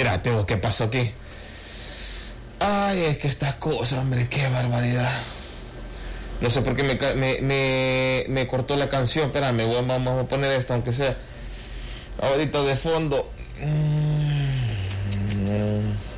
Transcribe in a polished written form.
Espérate, vos, ¿qué pasó aquí? Ay, es que estas cosas, hombre, qué barbaridad. No sé por qué me cortó la canción. Espérame, vamos a poner esta, aunque sea ahorita de fondo.